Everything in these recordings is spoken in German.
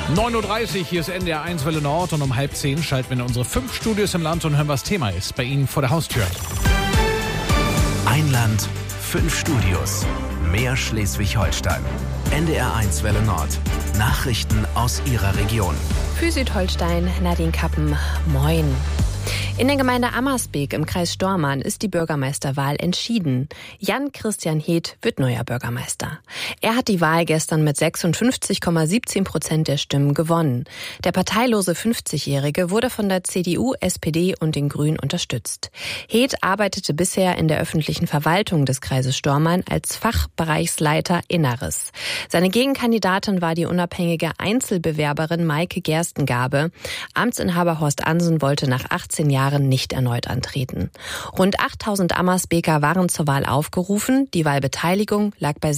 9.30 Uhr, hier ist NDR 1 Welle Nord und um 9:30 schalten wir in unsere 5 Studios im Land und hören, was Thema ist. Bei Ihnen vor der Haustür. Ein Land, 5 Studios. Mehr Schleswig-Holstein. NDR 1 Welle Nord. Nachrichten aus Ihrer Region. Für Südholstein, Nadine Kappen. Moin. In der Gemeinde Ammersbeek im Kreis Stormarn ist die Bürgermeisterwahl entschieden. Jan-Christian Heeth wird neuer Bürgermeister. Er hat die Wahl gestern mit 56,17% der Stimmen gewonnen. Der parteilose 50-Jährige wurde von der CDU, SPD und den Grünen unterstützt. Heeth arbeitete bisher in der öffentlichen Verwaltung des Kreises Stormarn als Fachbereichsleiter Inneres. Seine Gegenkandidatin war die unabhängige Einzelbewerberin Maike Gerstengabe. Amtsinhaber Horst Ansen wollte nach 18 Jahren nicht erneut antreten. Rund 8.000 Ammersbeker waren zur Wahl aufgerufen. Die Wahlbeteiligung lag bei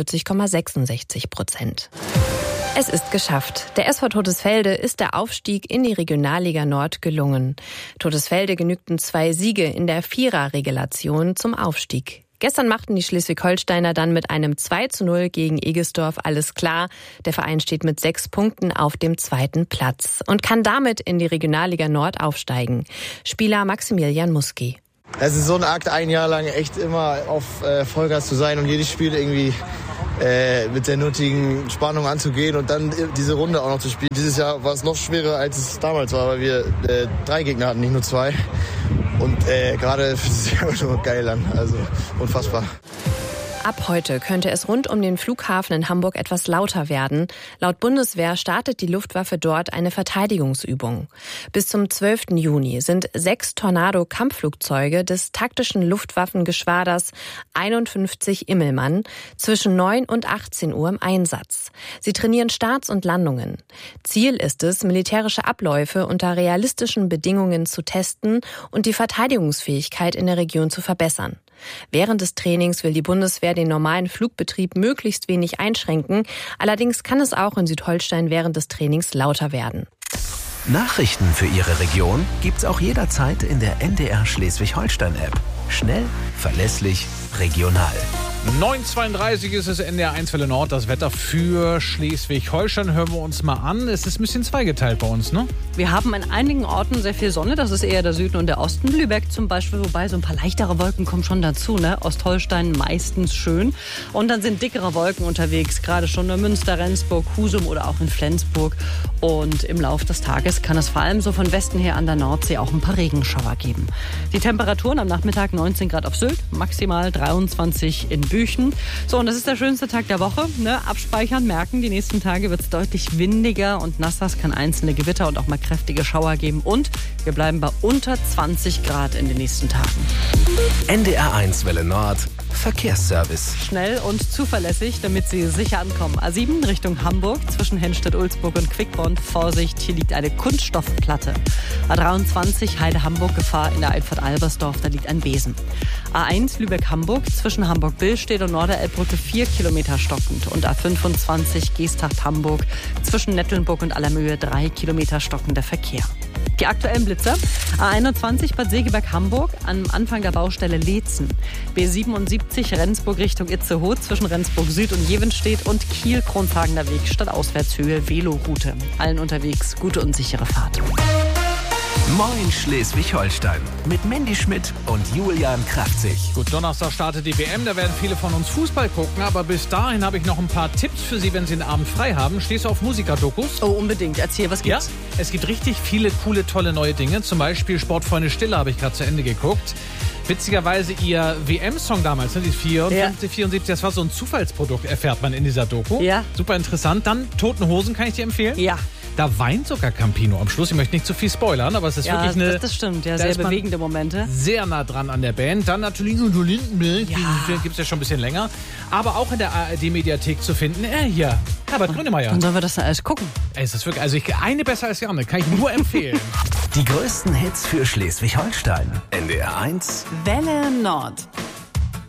46,66%. Es ist geschafft. Der SV Todesfelde ist der Aufstieg in die Regionalliga Nord gelungen. Todesfelde genügten 2 Siege in der Vierer-Regelation zum Aufstieg. Gestern machten die Schleswig-Holsteiner dann mit einem 2:0 gegen Egesdorf alles klar. Der Verein steht mit 6 Punkten auf dem 2. Platz und kann damit in die Regionalliga Nord aufsteigen. Spieler Maximilian Muski. Es ist so ein Akt, ein Jahr lang echt immer auf Vollgas zu sein und jedes Spiel irgendwie mit der nötigen Spannung anzugehen und dann diese Runde auch noch zu spielen. Dieses Jahr war es noch schwerer, als es damals war, weil wir 3 Gegner hatten, nicht nur 2. Und gerade fühlt es sich einfach nur geil an, also unfassbar. Ab heute könnte es rund um den Flughafen in Hamburg etwas lauter werden. Laut Bundeswehr startet die Luftwaffe dort eine Verteidigungsübung. Bis zum 12. Juni sind 6 Tornado-Kampfflugzeuge des taktischen Luftwaffengeschwaders 51 Immelmann zwischen 9 und 18 Uhr im Einsatz. Sie trainieren Starts und Landungen. Ziel ist es, militärische Abläufe unter realistischen Bedingungen zu testen und die Verteidigungsfähigkeit in der Region zu verbessern. Während des Trainings will die Bundeswehr den normalen Flugbetrieb möglichst wenig einschränken. Allerdings kann es auch in Südholstein während des Trainings lauter werden. Nachrichten für Ihre Region gibt's auch jederzeit in der NDR Schleswig-Holstein-App. Schnell, verlässlich, regional. 9.32 ist es NDR 1 Welle Nord. Das Wetter für Schleswig-Holstein hören wir uns mal an. Es ist ein bisschen zweigeteilt bei uns, ne? Wir haben an einigen Orten sehr viel Sonne. Das ist eher der Süden und der Osten. Lübeck zum Beispiel, wobei so ein paar leichtere Wolken kommen schon dazu, ne? Ostholstein meistens schön. Und dann sind dickere Wolken unterwegs, gerade schon in Münster, Rendsburg, Husum oder auch in Flensburg. Und im Laufe des Tages kann es vor allem so von Westen her an der Nordsee auch ein paar Regenschauer geben. Die Temperaturen am Nachmittag 19 Grad auf Sylt, maximal 23 in Büchen. So, und das ist der schönste Tag der Woche. Ne? Abspeichern, merken, die nächsten Tage wird es deutlich windiger und nasser. Es kann einzelne Gewitter und auch mal kräftige Schauer geben. Und wir bleiben bei unter 20 Grad in den nächsten Tagen. NDR 1 Welle Nord. Verkehrsservice. Schnell und zuverlässig, damit Sie sicher ankommen. A7 Richtung Hamburg, zwischen Hennstedt-Ulzburg und Quickborn. Vorsicht, hier liegt eine Kunststoffplatte. A23 Heide-Hamburg, Gefahr in der Einfahrt Albersdorf, da liegt ein Besen. A1 Lübeck-Hamburg, zwischen Hamburg-Billstedt und Norderelbbrücke 4 Kilometer stockend. Und A25 Geesthacht-Hamburg, zwischen Nettelnburg und Allermöhe 3 Kilometer stockender Verkehr. Die aktuellen Blitzer: A21 Bad Segeberg-Hamburg, am Anfang der Baustelle Leetzen. B77 Rendsburg Richtung Itzehoe, zwischen Rendsburg Süd und Jevenstedt und Kiel-Kronhagener Weg statt Auswärtshöhe Veloroute. Allen unterwegs gute und sichere Fahrt. Moin Schleswig-Holstein mit Mandy Schmidt und Julian Kraftzig. Gut, Donnerstag startet die WM, da werden viele von uns Fußball gucken, aber bis dahin habe ich noch ein paar Tipps für Sie, wenn Sie den Abend frei haben. Stehst du auf Musikerdokus? Oh, unbedingt. Erzähl, was gibt's? Ja, es gibt richtig viele coole, tolle neue Dinge. Zum Beispiel Sportfreunde Stille habe ich gerade zu Ende geguckt. Witzigerweise ihr WM-Song damals, ne, die 54, 74, das war so ein Zufallsprodukt, erfährt man in dieser Doku. Ja. Super interessant. Dann Toten Hosen kann ich dir empfehlen. Ja. Da weint sogar Campino am Schluss. Ich möchte nicht zu viel spoilern, aber es ist wirklich eine... Das stimmt, ja, sehr bewegende Momente. Sehr nah dran an der Band. Dann natürlich Udo Lindenberg, die gibt es ja schon ein bisschen länger. Aber auch in der ARD-Mediathek zu finden. Hier, Herbert Grönemeyer. Dann sollen wir das dann alles gucken. Es ist wirklich, also eine besser als die andere, kann ich nur empfehlen. Die größten Hits für Schleswig-Holstein. NDR 1 Welle Nord.